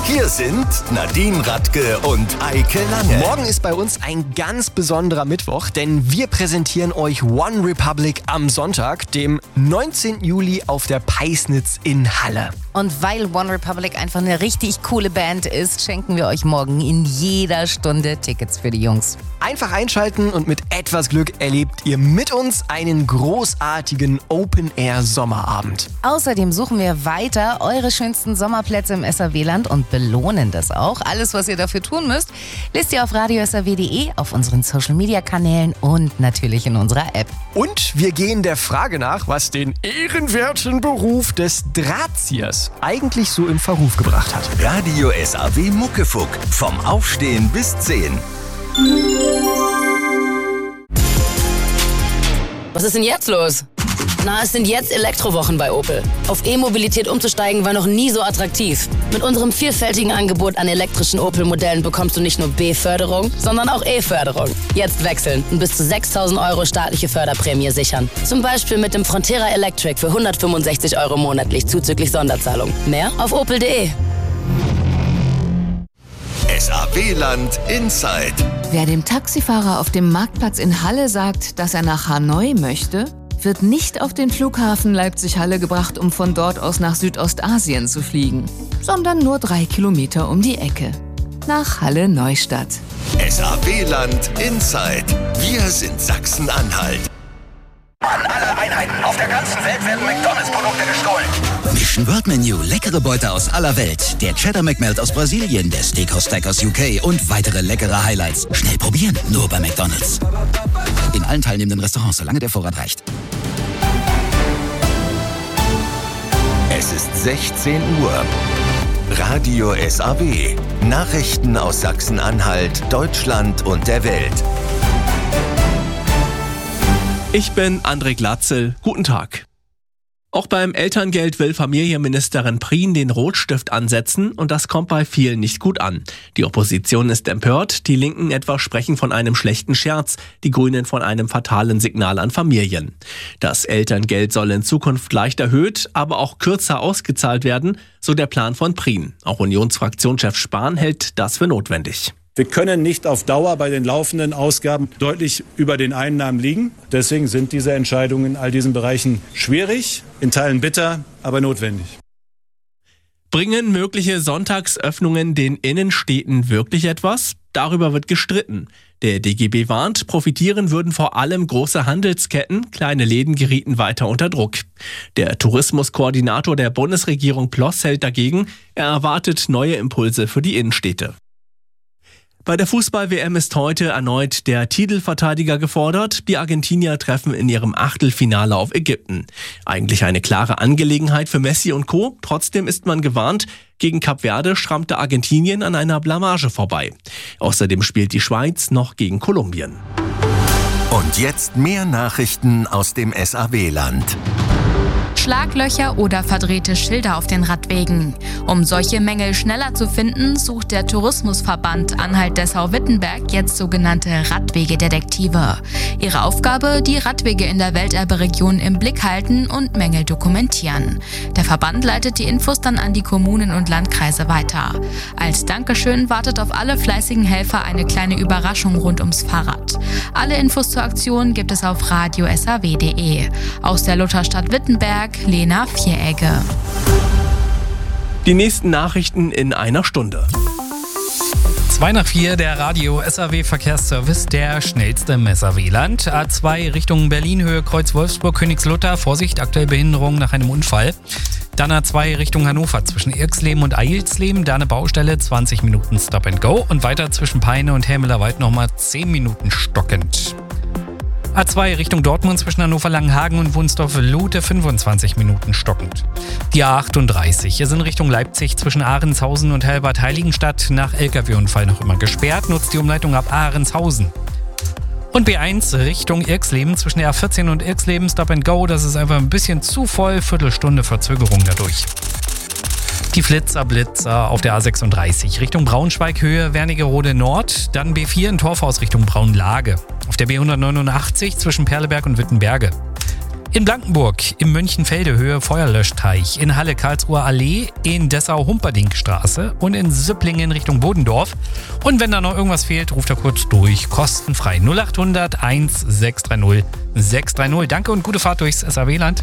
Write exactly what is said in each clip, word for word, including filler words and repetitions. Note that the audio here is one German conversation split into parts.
Hier sind Nadine Radke und Eike Lange. Morgen ist bei uns ein ganz besonderer Mittwoch, denn wir präsentieren euch One Republic am Sonntag, dem neunzehnten Juli auf der Peisnitz in Halle. Und weil One Republic einfach eine richtig coole Band ist, schenken wir euch morgen in jeder Stunde Tickets für die Jungs. Einfach einschalten und mit etwas Glück erlebt ihr mit uns einen großartigen Open-Air-Sommerabend. Außerdem suchen wir weiter eure schönsten Sommerplätze im S A W-Land und belohnen das auch. Alles, was ihr dafür tun müsst, lest ihr auf radio s a w punkt d e, auf unseren Social-Media-Kanälen und natürlich in unserer App. Und wir gehen der Frage nach, was den ehrenwerten Beruf des Drahtziehers eigentlich so in Verruf gebracht hat. Radio S A W Muckefuck. Vom Aufstehen bis zehn. Was ist denn jetzt los? Na, es sind jetzt Elektrowochen bei Opel. Auf E-Mobilität umzusteigen war noch nie so attraktiv. Mit unserem vielfältigen Angebot an elektrischen Opel-Modellen bekommst du nicht nur B-Förderung, sondern auch E-Förderung. Jetzt wechseln und bis zu sechstausend Euro staatliche Förderprämie sichern. Zum Beispiel mit dem Frontera Electric für hundertfünfundsechzig Euro monatlich zuzüglich Sonderzahlung. Mehr auf opel punkt de. S A W-Land Inside. Wer dem Taxifahrer auf dem Marktplatz in Halle sagt, dass er nach Hanoi möchte, wird nicht auf den Flughafen Leipzig-Halle gebracht, um von dort aus nach Südostasien zu fliegen, sondern nur drei Kilometer um die Ecke. Nach Halle-Neustadt. S A W-Land Inside. Wir sind Sachsen-Anhalt. An alle Einheiten auf der ganzen Welt werden McDonalds-Produkte gestohlen. Mission World Menu, leckere Beute aus aller Welt. Der Cheddar McMelt aus Brasilien, der Steakhouse Stack aus U K und weitere leckere Highlights. Schnell probieren, nur bei McDonalds. In allen teilnehmenden Restaurants, solange der Vorrat reicht. Es ist sechzehn Uhr. Radio S A W. Nachrichten aus Sachsen-Anhalt, Deutschland und der Welt. Ich bin André Glatzel. Guten Tag. Auch beim Elterngeld will Familienministerin Prien den Rotstift ansetzen und das kommt bei vielen nicht gut an. Die Opposition ist empört, die Linken etwa sprechen von einem schlechten Scherz, die Grünen von einem fatalen Signal an Familien. Das Elterngeld soll in Zukunft leicht erhöht, aber auch kürzer ausgezahlt werden, so der Plan von Prien. Auch Unionsfraktionschef Spahn hält das für notwendig. Wir können nicht auf Dauer bei den laufenden Ausgaben deutlich über den Einnahmen liegen. Deswegen sind diese Entscheidungen in all diesen Bereichen schwierig, in Teilen bitter, aber notwendig. Bringen mögliche Sonntagsöffnungen den Innenstädten wirklich etwas? Darüber wird gestritten. Der D G B warnt, profitieren würden vor allem große Handelsketten, kleine Läden gerieten weiter unter Druck. Der Tourismuskoordinator der Bundesregierung Ploss hält dagegen, er erwartet neue Impulse für die Innenstädte. Bei der Fußball-W M ist heute erneut der Titelverteidiger gefordert. Die Argentinier treffen in ihrem Achtelfinale auf Ägypten. Eigentlich eine klare Angelegenheit für Messi und Co. Trotzdem ist man gewarnt, gegen Kap Verde schrammte Argentinien an einer Blamage vorbei. Außerdem spielt die Schweiz noch gegen Kolumbien. Und jetzt mehr Nachrichten aus dem S A W-Land. Schlaglöcher oder verdrehte Schilder auf den Radwegen. Um solche Mängel schneller zu finden, sucht der Tourismusverband Anhalt-Dessau-Wittenberg jetzt sogenannte Radwegedetektive. Ihre Aufgabe, die Radwege in der Welterbe-Region im Blick halten und Mängel dokumentieren. Der Verband leitet die Infos dann an die Kommunen und Landkreise weiter. Als Dankeschön wartet auf alle fleißigen Helfer eine kleine Überraschung rund ums Fahrrad. Alle Infos zur Aktion gibt es auf radio s a w punkt d e. Aus der Lutherstadt Wittenberg, Lena Vieregge. Die nächsten Nachrichten in einer Stunde. zwei nach vier, der Radio S A W Verkehrsservice, der schnellste im S A W-Land. A zwei Richtung Berlin, Höhe Kreuz Wolfsburg, Königslutter. Vorsicht, aktuell Behinderung nach einem Unfall. Dann A zwei Richtung Hannover zwischen Irxleben und Eilsleben. Da eine Baustelle, zwanzig Minuten Stop and Go. Und weiter zwischen Peine und Helmelerwald nochmal zehn Minuten stockend. A zwei Richtung Dortmund zwischen Hannover-Langenhagen und Wunsdorf-Lute, fünfundzwanzig Minuten stockend. Die A achtunddreißig ist in Richtung Leipzig zwischen Ahrenshausen und Helbert-Heiligenstadt nach L K W-Unfall noch immer gesperrt, nutzt die Umleitung ab Ahrenshausen. Und B eins Richtung Irxleben zwischen der A vierzehn und Irxleben Stop and Go, das ist einfach ein bisschen zu voll, Viertelstunde Verzögerung dadurch. Die Flitzer, Blitzer auf der A sechsunddreißig Richtung Braunschweig, Höhe Wernigerode Nord, dann B vier in Torfhaus Richtung Braunlage. Auf der B hundertneunundachtzig zwischen Perleberg und Wittenberge. In Blankenburg, im Mönchenfelde Höhe Feuerlöschteich, in Halle Karlsruher Allee, in Dessau Humperdinckstraße und in Süpplingen Richtung Bodendorf. Und wenn da noch irgendwas fehlt, ruft er kurz durch, kostenfrei null acht hundert eins sechs drei null sechs drei null. Danke und gute Fahrt durchs S A W-Land.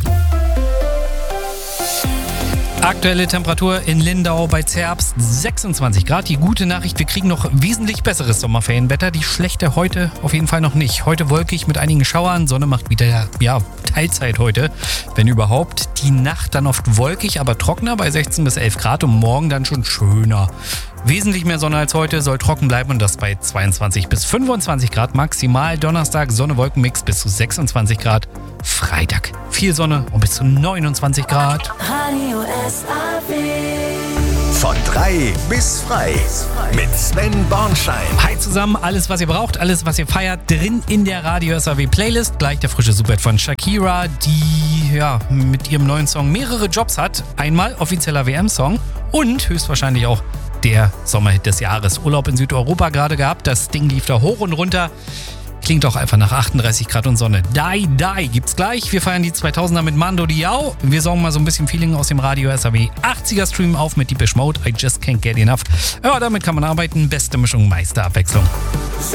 Aktuelle Temperatur in Lindau bei Zerbst sechsundzwanzig Grad. Die gute Nachricht, wir kriegen noch wesentlich besseres Sommerferienwetter. Die schlechte heute auf jeden Fall noch nicht. Heute wolkig mit einigen Schauern. Sonne macht wieder, ja, Teilzeit heute, wenn überhaupt. Die Nacht dann oft wolkig, aber trockener bei sechzehn bis elf Grad und morgen dann schon schöner. Wesentlich mehr Sonne als heute, soll trocken bleiben und das bei zweiundzwanzig bis fünfundzwanzig Grad maximal. Donnerstag Sonne-Wolkenmix bis zu sechsundzwanzig Grad. Freitag viel Sonne und bis zu neunundzwanzig Grad. Radio S A W. Von drei bis frei. Mit Sven Bornschein. Hi zusammen, alles was ihr braucht, alles was ihr feiert, drin in der Radio S A W Playlist. Gleich der frische Superhit von Shakira, die ja mit ihrem neuen Song mehrere Jobs hat. Einmal offizieller W M-Song und höchstwahrscheinlich auch der Sommerhit des Jahres. Urlaub in Südeuropa gerade gehabt, das Ding lief da hoch und runter. Klingt auch einfach nach achtunddreißig Grad und Sonne. Die, die gibt's gleich. Wir feiern die zweitausender mit Mando Diao. Wir saugen mal so ein bisschen Feeling aus dem Radio S A W achtziger Stream auf mit Depeche Mode. I just can't get enough. Ja, damit kann man arbeiten. Beste Mischung, meiste Abwechslung.